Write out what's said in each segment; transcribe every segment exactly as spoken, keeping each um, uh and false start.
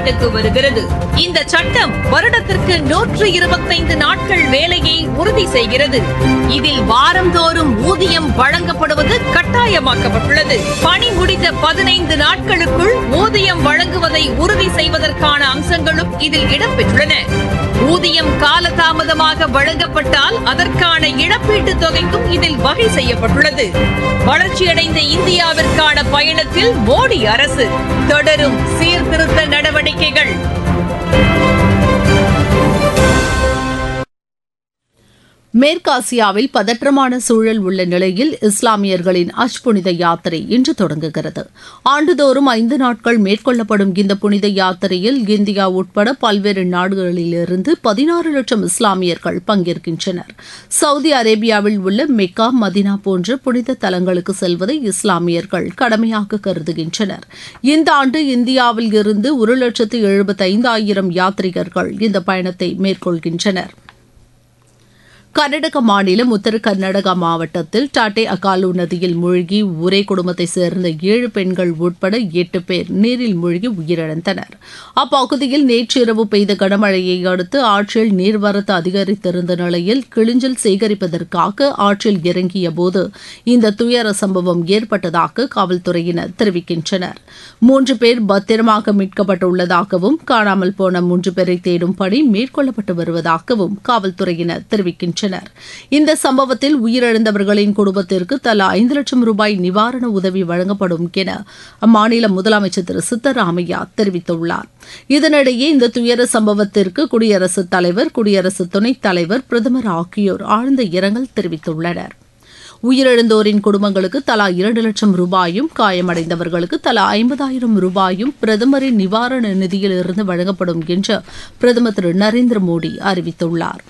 செயல்பாட்டுக்கு வருகிறது. இந்த சட்டம் வருடத்திற்கு நூற்று இருபத்தைந்து நாட்கள் வேலையை உறுதி செய்கிறது. இதில் வாரந்தோறும் ஊதியம் வழங்கப்படுவது கட்டாயமாக்கப்பட்டுள்ளது. பணி முடிந்த பதினைந்து நாட்களுக்குள் ஊதியம் வழங்குவதை உறுதி செய்வதற்கான அம்சங்களும் இதில் இடம்பெற்றுள்ளன. ஊதியம் காலதாமதமாக வழங்கப்பட்டால் அதற்கான இழப்பீட்டுத் தொகைக்கும் இதில் வகை செய்யப்பட்டுள்ளது. வளர்ச்சியடைந்த இந்தியாவிற்கான பயணத்தில் மோடி அரசு தொடரும் சீர்திருத்த நடவடிக்கைகள். மேற்காசியாவில் பதற்றமான சூழல் உள்ள நிலையில் இஸ்லாமியர்களின் அஜ் புனித யாத்திரை இன்று தொடங்குகிறது. ஆண்டுதோறும் ஐந்து நாட்கள் மேற்கொள்ளப்படும் இந்த புனித யாத்திரையில் இந்தியா உட்பட பல்வேறு நாடுகளிலிருந்து பதினாறு லட்சம் இஸ்லாமியர்கள் பங்கேற்கின்றனர். சவுதி அரேபியாவில் உள்ள மெக்கா, மதினா போன்ற புனித தலங்களுக்கு செல்வதை இஸ்லாமியர்கள் கடமையாக கருதுகின்றனர். இந்த ஆண்டு இந்தியாவில் இருந்து ஒரு லட்சத்து எழுபத்தி ஐந்தாயிரம் யாத்ரீகர்கள் இந்த பயணத்தை மேற்கொள்கின்றனர். கர்நாடக மாநிலம் உத்தர கர்நாடகா மாவட்டத்தில் டாட்டே அகாலு நதியில் மூழ்கி ஒரே குடும்பத்தைச் சேர்ந்த ஏழு பெண்கள் உட்பட எட்டு பேர் நீரில் மூழ்கி உயிரிழந்தனர். அப்பகுதியில் நேற்றிரவு பெய்த கனமழையை அடுத்து ஆற்றில் நீர்வரத்து அதிகரித்திருந்த நிலையில் கிளிஞ்சல் சேகரிப்பதற்காக ஆற்றில் இறங்கிய போது இந்த துயர சம்பவம் ஏற்பட்டதாக காவல்துறையினர் தெரிவிக்கின்றனர். மூன்று பேர் பத்திரமாக மீட்கப்பட்டுள்ளதாகவும் காணாமல் போன மூன்று பேரை தேடும் பணி மேற்கொள்ளப்பட்டு வருவதாகவும் காவல்துறையினர் தெரிவிக்கின்றனர். இந்த சம்பவத்தில் உயிரிழந்தவர்களின் குடும்பத்திற்கு தலா ஐந்து லட்சம் ரூபாய் நிவாரண உதவி வழங்கப்படும் என அம்மாநில முதலமைச்சர் திரு சித்தராமையா தெரிவித்துள்ளார். இதனிடையே இந்த துயர சம்பவத்திற்கு குடியரசுத் தலைவர், குடியரசு துணைத் தலைவர், பிரதமர் ஆகியோர் ஆழ்ந்த இரங்கல் தெரிவித்துள்ளனர். உயிரிழந்தோரின் குடும்பங்களுக்கு தலா இரண்டு லட்சம் ரூபாயும், காயமடைந்தவர்களுக்கு தலா ஐம்பதாயிரம் ரூபாயும் பிரதமரின் நிவாரண நிதியிலிருந்து வழங்கப்படும் என்று பிரதமர் திரு நரேந்திர மோடி அறிவித்துள்ளார்.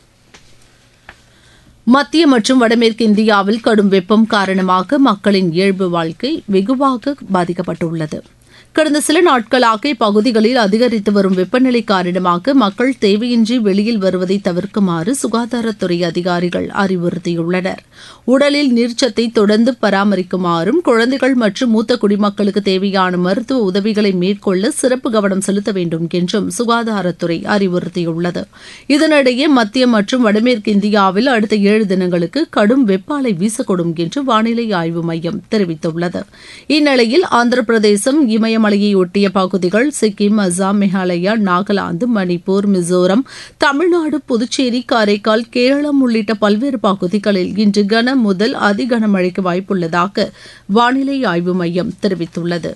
மத்திய மற்றும் வடமேற்கு இந்தியாவில் கடும் வெப்பம் காரணமாக மக்களின் இயல்பு வாழ்க்கை வெகுவாக பாதிக்கப்பட்டுள்ளது. கடந்த சில நாட்களாக இப்பகுதிகளில் அதிகரித்து வரும் வெப்பநிலை காரணமாக மக்கள் தேவையின்றி வெளியில் வருவதை தவிர்க்குமாறு சுகாதாரத்துறை அதிகாரிகள் அறிவுறுத்தியுள்ளனர். உடலில் நீர்ச்சத்தை தொடர்ந்து பராமரிக்குமாறும் குழந்தைகள் மற்றும் மூத்த குடிமக்களுக்கு தேவையான மருத்துவ உதவிகளை மேற்கொள்ள சிறப்பு கவனம் செலுத்த வேண்டும் என்றும் சுகாதாரத்துறை அறிவுறுத்தியுள்ளது. இதனிடையே மத்திய மற்றும் வடமேற்கு இந்தியாவில் அடுத்த ஏழு தினங்களுக்கு கடும் வெப்ப அலை வீசக்கூடும் என்று வானிலை ஆய்வு மையம் தெரிவித்துள்ளது. இந்நிலையில் ஆந்திர பிரதேசம், இமய மலையை ஒட்டிய பகுதிகள், சிக்கிம், அசாம், மேகாலயா, நாகாலாந்து, மணிப்பூர், மிசோரம், தமிழ்நாடு, புதுச்சேரி, காரைக்கால், கேரளம் உள்ளிட்ட பல்வேறு பகுதிகளில் இன்று கன முதல் அதி கனமழைக்கு வாய்ப்புள்ளதாக வானிலை ஆய்வு மையம் தெரிவித்துள்ளது.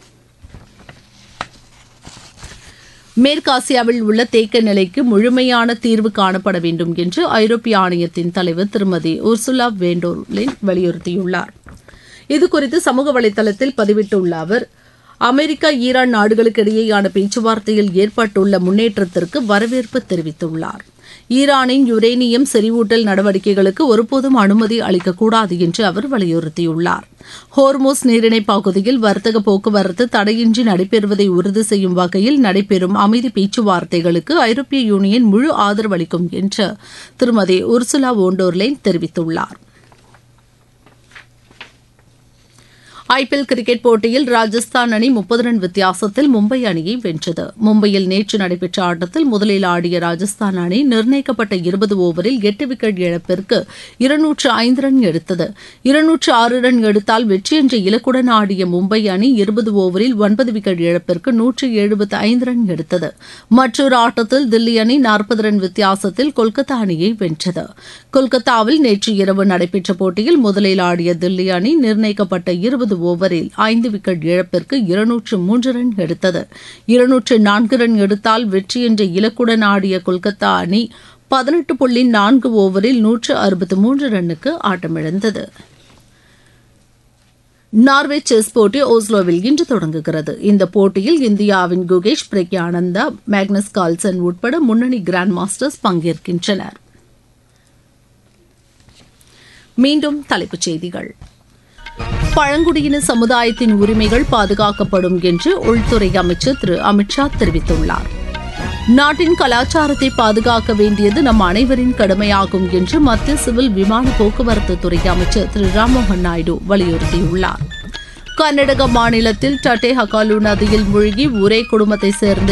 மேற்காசியாவில் உள்ள தேக்க நிலைக்கு முழுமையான தீர்வு காணப்பட வேண்டும் என்று ஐரோப்பிய ஆணையத்தின் தலைவர் திருமதி உர்சுலா வேண்டோர்லின் வலியுறுத்தியுள்ளார். இதுகுறித்து சமூக வலைதளத்தில் பதிவிட்டுள்ள அவர், அமெரிக்கா, ஈரான் நாடுகளுக்கு இடையேயான பேச்சுவார்த்தையில் ஏற்பட்டுள்ள முன்னேற்றத்திற்கு வரவேற்பு தெரிவித்துள்ளார். ஈரானின் யுரேனியம் செறிவூட்டல் நடவடிக்கைகளுக்கு ஒருபோதும் அனுமதி அளிக்கக்கூடாது என்று அவர் வலியுறுத்தியுள்ளார். ஹோர்மோஸ் நீரிணை பகுதியில் வர்த்தக போக்குவரத்து தடையின்றி நடைபெறுவதை உறுதி செய்யும் வகையில் நடைபெறும் அமைதி பேச்சுவார்த்தைகளுக்கு ஐரோப்பிய யூனியன் முழு ஆதரவு அளிக்கும் என்று திருமதி உர்சுலா வோண்டோர்லைன் தெரிவித்துள்ளார். ஐபிஎல் கிரிக்கெட் போட்டியில் ராஜஸ்தான் அணி முப்பது ரன் வித்தியாசத்தில் மும்பை அணியை வென்றது. மும்பையில் நேற்று நடைபெற்ற ஆட்டத்தில் முதலில் ஆடிய ராஜஸ்தான் அணி நிர்ணயிக்கப்பட்ட இருபது ஓவரில் எட்டு விக்கெட் இழப்பிற்கு இருநூற்று ஐந்து ரன் எடுத்தது. இருநூற்று ஆறு ரன் எடுத்தால் வெற்றி என்ற இலக்குடன் ஆடிய மும்பை அணி இருபது ஓவரில் ஒன்பது விக்கெட் இழப்பிற்கு நூற்று எழுபத்தி ஐந்து ரன் எடுத்தது. மற்றொரு ஆட்டத்தில் தில்லி அணி நாற்பது ரன் வித்தியாசத்தில் கொல்கத்தா அணியை வென்றது. கொல்கத்தாவில் நேற்று இரவு நடைபெற்ற போட்டியில் முதலில் ஆடிய தில்லி அணி நிர்ணயிக்கப்பட்ட இருபது ஓவரில் ஐந்து விக்கெட் இழப்பிற்கு இருநூற்று மூன்று ரன் எடுத்தது. இருநூற்று நான்கு ரன் எடுத்தால் வெற்றி என்ற இலக்குடன் ஆடிய கொல்கத்தா அணி பதினெட்டு புள்ளி நான்கு ஓவரில் நூற்று அறுபத்தி மூன்று ரன்னுக்கு ஆட்டமிழந்தது. நார்வே செஸ் போட்டி ஓஸ்லோவில் இன்று தொடங்குகிறது. இந்த போட்டியில் இந்தியாவின் குகேஷ் பிரக்யானந்தா, மேக்னஸ் கால்சன் உட்பட முன்னணி கிராண்ட் மாஸ்டர்ஸ் பங்கேற்கின்றனர். மீண்டும் தலைப்புச் செய்திகள். பழங்குடியின சமுதாயத்தின் உரிமைகள் பாதுகாக்கப்படும் என்று உள்துறை அமைச்சர் திரு அமித்ஷா தெரிவித்துள்ளார். நாட்டின் கலாச்சாரத்தை பாதுகாக்க வேண்டியது நம் அனைவரின் கடமையாகும் என்று மத்திய சிவில் விமான போக்குவரத்து துறை அமைச்சர் திரு ராம்மோகன் நாயுடு வலியுறுத்தியுள்ளார். கர்நாடக மாநிலத்தில் டட்டே ஹகாலு நதியில் மூழ்கி ஒரே குடும்பத்தைச் சேர்ந்த